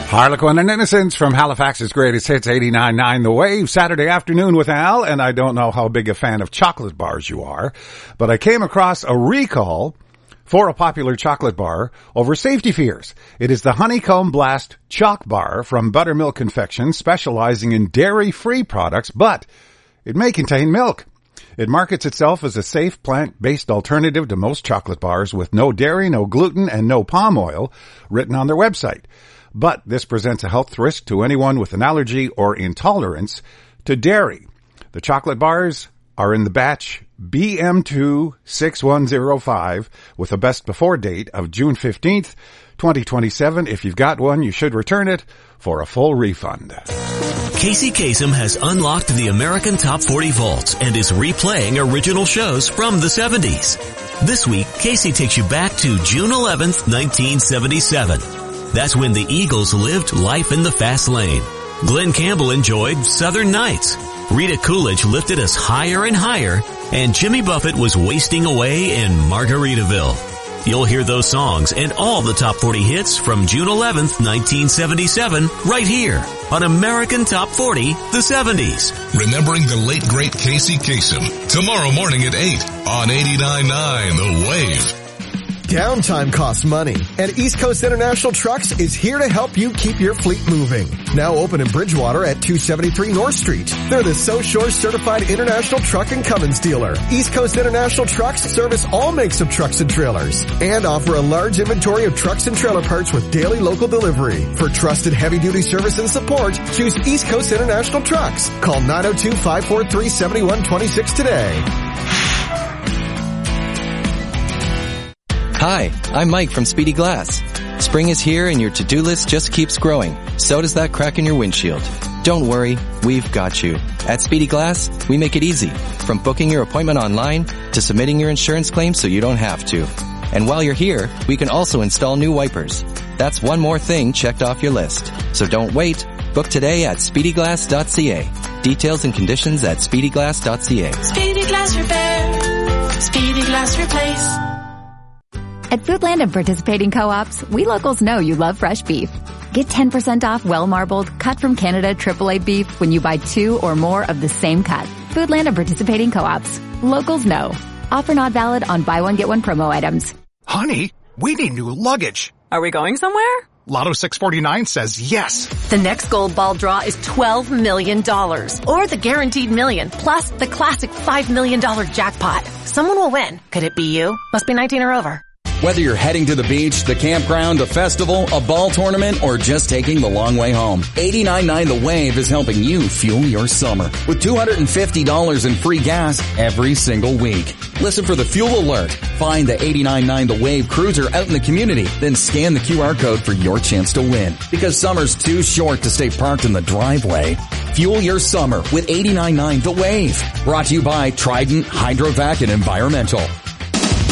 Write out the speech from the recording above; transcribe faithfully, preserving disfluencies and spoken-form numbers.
Harlequin and Innocence from Halifax's greatest hits, eighty-nine point nine The Wave, Saturday afternoon with Al. And I don't know how big a fan of chocolate bars you are, but I came across a recall for a popular chocolate bar over safety fears. It is the Honeycomb Blast Choc Bar from Buttermilk Confections, specializing in dairy-free products, but it may contain milk. It markets itself as a safe plant-based alternative to most chocolate bars with no dairy, no gluten, and no palm oil written on their website. But this presents a health risk to anyone with an allergy or intolerance to dairy. The chocolate bars are in the batch B M two six one zero five with a best before date of June fifteenth, twenty twenty-seven. If you've got one, you should return it for a full refund. Casey Kasem has unlocked the American Top forty vaults and is replaying original shows from the seventies. This week, Casey takes you back to June eleventh, nineteen seventy-seven. That's when the Eagles lived life in the fast lane. Glenn Campbell enjoyed Southern Nights. Rita Coolidge lifted us higher and higher, and Jimmy Buffett was wasting away in Margaritaville. You'll hear those songs and all the top forty hits from June eleventh, nineteen seventy-seven, right here on American Top forty, the seventies. Remembering the late, great Casey Kasem, tomorrow morning at eight on eighty-nine point nine The Wave. Downtime costs money, and East Coast International Trucks is here to help you keep your fleet moving. Now open in Bridgewater at two seventy-three North Street. They're the So Shore Certified International Truck and Cummins dealer. East Coast International Trucks service all makes of trucks and trailers and offer a large inventory of trucks and trailer parts with daily local delivery. For trusted heavy-duty service and support, choose East Coast International Trucks. Call nine oh two, five four three, seven one two six today. Hi, I'm Mike from Speedy Glass. Spring is here and your to-do list just keeps growing. So does that crack in your windshield. Don't worry, we've got you. At Speedy Glass, we make it easy. From booking your appointment online to submitting your insurance claim so you don't have to. And while you're here, we can also install new wipers. That's one more thing checked off your list. So don't wait. Book today at speedy glass dot c a. Details and conditions at speedy glass dot c a. Speedy Glass Repair. Speedy Glass Replace. At Foodland and participating co-ops, we locals know you love fresh beef. Get ten percent off well-marbled, cut from Canada triple A beef when you buy two or more of the same cut. Foodland and participating co-ops. Locals know. Offer not valid on buy one, get one promo items. Honey, we need new luggage. Are we going somewhere? Lotto six forty-nine says yes. The next gold ball draw is twelve million dollars. Or the guaranteed million, plus the classic five million dollars jackpot. Someone will win. Could it be you? Must be nineteen or over. Whether you're heading to the beach, the campground, a festival, a ball tournament, or just taking the long way home, eighty-nine point nine The Wave is helping you fuel your summer with two hundred fifty dollars in free gas every single week. Listen for the fuel alert. Find the eighty-nine point nine The Wave cruiser out in the community, then scan the Q R code for your chance to win. Because summer's too short to stay parked in the driveway. Fuel your summer with eighty-nine point nine The Wave. Brought to you by Trident, Hydrovac, and Environmental.